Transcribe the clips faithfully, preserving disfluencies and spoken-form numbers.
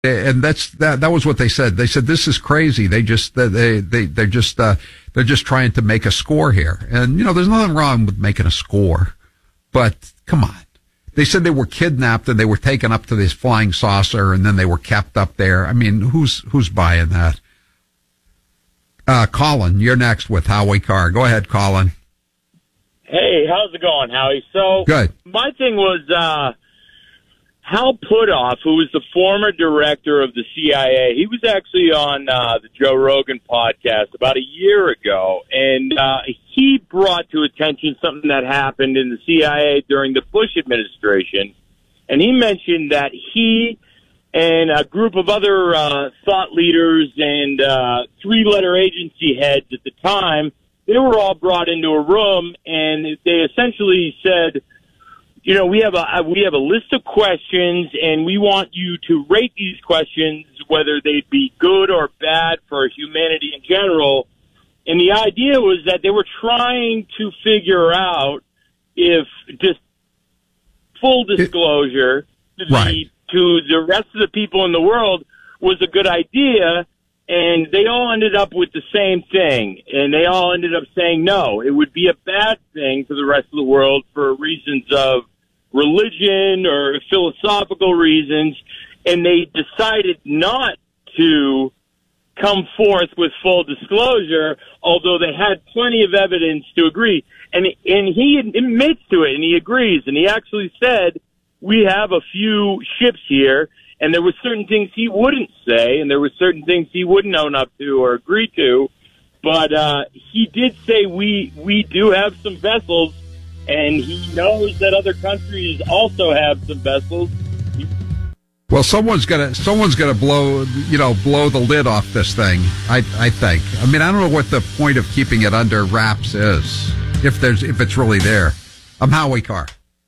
And that's that. That was what they said. They said this is crazy. They just they they they're just uh, they're just trying to make a score here. And you know, there's nothing wrong with making a score, but come on. They said they were kidnapped and they were taken up to this flying saucer, and then they were kept up there. I mean, who's who's buying that? Uh, Colin, you're next with Howie Carr. Go ahead, Colin. Hey, how's it going, Howie? So good. My thing was. Uh, Hal Puthoff, who was the former director of the C I A, he was actually on uh, the Joe Rogan podcast about a year ago, and uh, he brought to attention something that happened in the C I A during the Bush administration, and he mentioned that he and a group of other uh, thought leaders and uh, three-letter agency heads at the time, they were all brought into a room, and they essentially said, you know, we have a we have a list of questions, and we want you to rate these questions, whether they'd be good or bad for humanity in general. And the idea was that they were trying to figure out if just full disclosure to, right. the, to the rest of the people in the world was a good idea. And they all ended up with the same thing, and they all ended up saying no. It would be a bad thing for the rest of the world for reasons of religion or philosophical reasons, and they decided not to come forth with full disclosure, although they had plenty of evidence to agree. And and he admits to it, and he agrees, and he actually said, we have a few ships here, and there were certain things he wouldn't say, and there were certain things he wouldn't own up to or agree to, but uh, he did say we we do have some vessels, and he knows that other countries also have some vessels. Well, someone's gonna someone's gonna blow you know blow the lid off this thing. I I think. I mean, I don't know what the point of keeping it under wraps is, if there's if it's really there. I'm Howie Carr.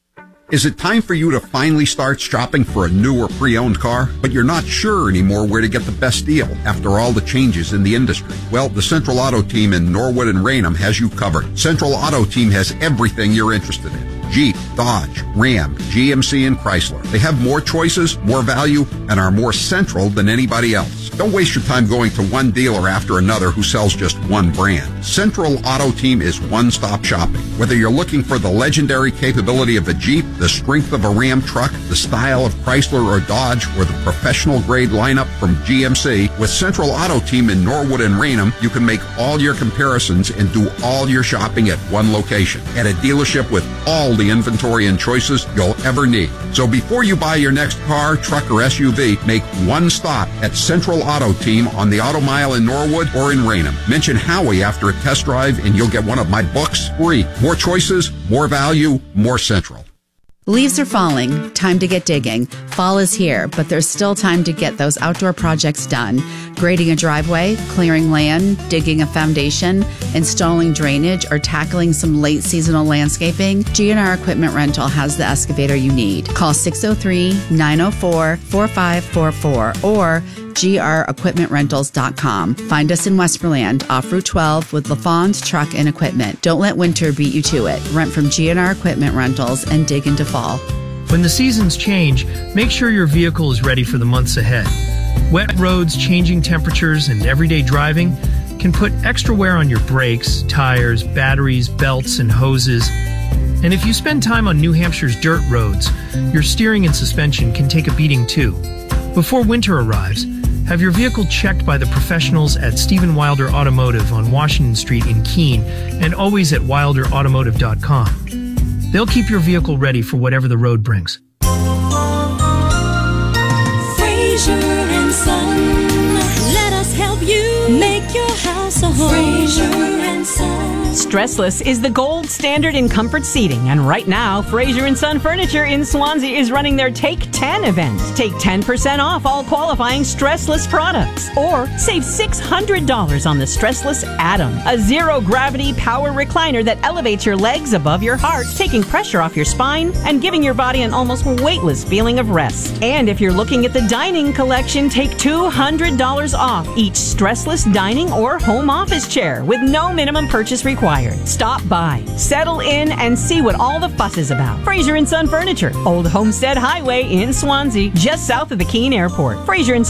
Is it time for you to finally start shopping for a new or pre-owned car, but you're not sure anymore where to get the best deal after all the changes in the industry? Well, the Central Auto Team in Norwood and Raynham has you covered. Central Auto Team has everything you're interested in. Jeep, Dodge, Ram, G M C, and Chrysler. They have more choices, more value, and are more central than anybody else. Don't waste your time going to one dealer after another who sells just one brand. Central Auto Team is one-stop shopping. Whether you're looking for the legendary capability of a Jeep, the strength of a Ram truck, the style of Chrysler or Dodge, or the professional-grade lineup from G M C, with Central Auto Team in Norwood and Raynham, you can make all your comparisons and do all your shopping at one location, at a dealership with all the inventory and choices you'll ever need. So before you buy your next car, truck, or S U V, make one stop at Central Auto Team on the Auto Mile in Norwood or in Raynham. Mention Howie after a test drive and you'll get one of my books free. More choices, more value, more Central. Leaves are falling. Time to get digging. Fall is here, but there's still time to get those outdoor projects done. Grading a driveway, clearing land, digging a foundation, installing drainage, or tackling some late seasonal landscaping, G and R Equipment Rental has the excavator you need. Call six oh three, nine oh four, four five four four or G R equipment rentals dot com. Find us in Westmoreland off Route twelve with LaFawn's Truck and Equipment. Don't let winter beat you to it. Rent from G and R Equipment Rentals and dig into fall. When the seasons change, make sure your vehicle is ready for the months ahead. Wet roads, changing temperatures, and everyday driving can put extra wear on your brakes, tires, batteries, belts, and hoses. And if you spend time on New Hampshire's dirt roads, your steering and suspension can take a beating too. Before winter arrives, have your vehicle checked by the professionals at Stephen Wilder Automotive on Washington Street in Keene, and always at wilder automotive dot com. They'll keep your vehicle ready for whatever the road brings. Fraser and Son, let us help you make your house a home. Fraser and Son. Stressless is the gold standard in comfort seating, and right now, Fraser and Son Furniture in Swansea is running their Take ten event. Take ten percent off all qualifying Stressless products, or save six hundred dollars on the Stressless Atom, a zero-gravity power recliner that elevates your legs above your heart, taking pressure off your spine and giving your body an almost weightless feeling of rest. And if you're looking at the dining collection, take two hundred dollars off each Stressless dining or home office chair with no minimum purchase required. Stop by, settle in, and see what all the fuss is about. Fraser and Son Furniture, Old Homestead Highway in Swansea, just south of the Keene Airport. Fraser and Son